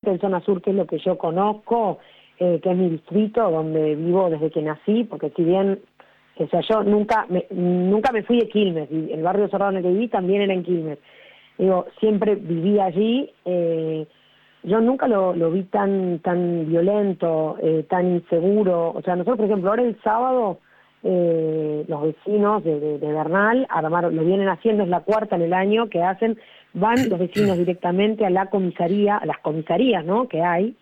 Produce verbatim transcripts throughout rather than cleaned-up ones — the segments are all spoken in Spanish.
especialmente en zona sur, que es lo que yo conozco, eh, que es mi distrito, donde vivo desde que nací, porque si bien, o sea, yo nunca me, nunca me fui de Quilmes, y el barrio cerrado en el que viví también era en Quilmes. Digo, siempre viví allí, eh, yo nunca lo, lo vi tan tan violento, eh, tan inseguro. O sea, nosotros, por ejemplo, ahora el sábado, eh, los vecinos de, de, de Bernal armaron, lo vienen haciendo, es la cuarta en el año que hacen, van los vecinos directamente a la comisaría, a las comisarías, ¿no?, que hay,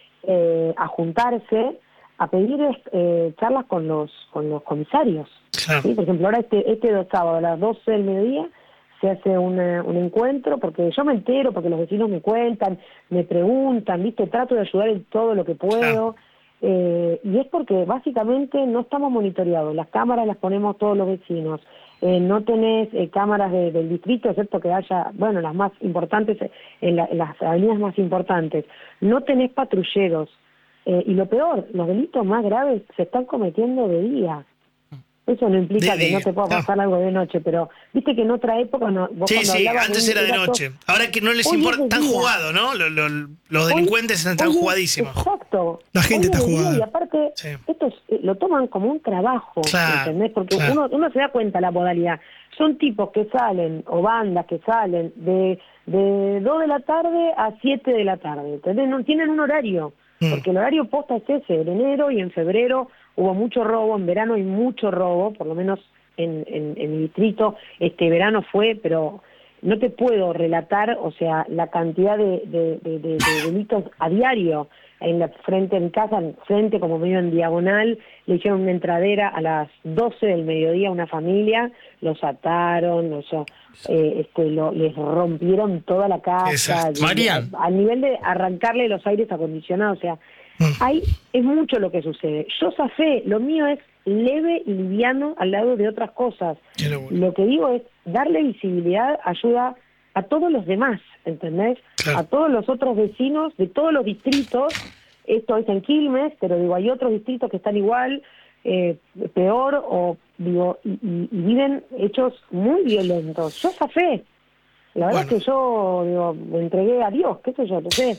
eh, a juntarse, a pedir eh, charlas con los con los comisarios. Claro. ¿Sí? Por ejemplo, ahora este este sábado a las doce del mediodía se hace una, un encuentro, porque yo me entero, porque los vecinos me cuentan, me preguntan, ¿viste? Trato de ayudar en todo lo que puedo, Claro. eh, y es porque básicamente no estamos monitoreados, las cámaras las ponemos todos los vecinos, eh, no tenés eh, cámaras de, del distrito, excepto que haya, bueno, las más importantes, en, la, en las avenidas más importantes, no tenés patrulleros, eh, y lo peor, los delitos más graves se están cometiendo de día. Eso no implica De que día, no te pueda pasar no. algo de noche, pero viste que en otra época no, vos Sí, cuando sí, hablabas antes de, era de era noche. todo, Ahora que no les hoy importa, es de están día. jugados, ¿no? Los, los, los Hoy- delincuentes están hoy es- jugadísimos. Exacto. La gente Hoy está es de día. jugada. Y aparte, Sí. esto es- eh, lo toman como un trabajo, Claro, ¿entendés? Porque claro. uno, uno se da cuenta la modalidad. Son tipos que salen, o bandas que salen, de, de dos de la tarde a siete de la tarde, ¿entendés? No tienen un horario, Mm. porque el horario posta es ese. En enero y en febrero hubo mucho robo, en verano hay mucho robo, por lo menos en, en, en mi distrito este verano fue, pero no te puedo relatar, o sea, la cantidad de, de, de, de, de delitos a diario. En la frente, en casa, en frente, como medio en diagonal, le hicieron una entradera a las doce del mediodía a una familia, los ataron, los, eh, este, lo, les rompieron toda la casa, Exacto. Marian. a, al nivel de arrancarle los aires acondicionados, o sea, Mm. hay, es mucho lo que sucede. Yo zafé, lo mío es leve y liviano al lado de otras cosas. Qué locura. Lo que digo es, darle visibilidad ayuda a todos los demás, ¿entendés? Claro. A todos los otros vecinos de todos los distritos. Esto es en Quilmes, pero digo, hay otros distritos que están igual, eh, peor, o digo, y, y- y viven hechos muy violentos. Yo zafé. La verdad Bueno. es que yo, digo, me entregué a Dios, qué sé yo, no sé.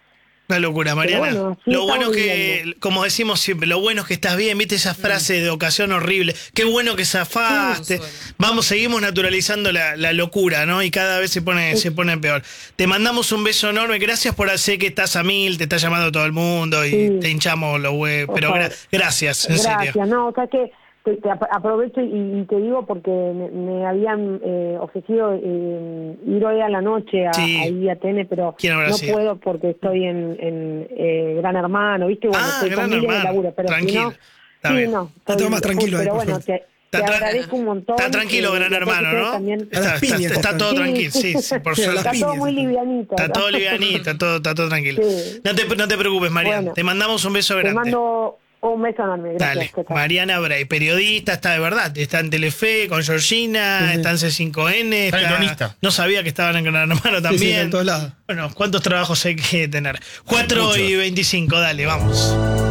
Una locura, Mariana. bueno, así lo bueno estamos que, viviendo. como decimos siempre, lo bueno es que estás bien, viste esa frase de ocasión horrible. Qué bueno que zafaste. Vamos, seguimos naturalizando la, la locura, ¿no? Y cada vez se pone, se pone peor. Te mandamos un beso enorme. Gracias por hacer que estás a mil, te está llamando todo el mundo y Sí. te hinchamos los huevos. Pero Ojalá. gra- gracias, en Gracias, serio. no, o sea que te, te ap- aprovecho y, y te digo porque me, me habían eh, ofrecido eh, ir hoy a la noche a, Sí. ahí a T N, pero ¿Quién habrá no sido? puedo porque estoy en, en eh, Gran Hermano, ¿viste? Bueno, Ah, estoy Gran con miles de Hermano. laburo, pero Tranquilo. si no, Está sí, bien. no, Está todo más tranquilo ahí, pero por bueno, suerte. te, te Está tra- agradezco un montón. Está tranquilo, eh, Gran después Hermano, ustedes ¿no? también- A Está, las piñas está- está están. todo Sí, tranquilo, sí, sí. sí, por Sí, a las suerte. Está todo piñas muy están. livianito. Está todo livianito, está todo, está todo tranquilo. Sí. No, te, no te preocupes, Mariana. Bueno. Te mandamos un beso Te grande. mando un beso enorme, gracias. Dale, ¿qué tal? Mariana Bray, periodista, está de verdad, está en Telefe con Georgina, está en C cinco N, Está de está- cronista. no sabía que estaban en Gran Hermano Sí, también. sí, en todos lados. Bueno, ¿cuántos trabajos hay que tener? cuatro y veinticinco, dale, vamos.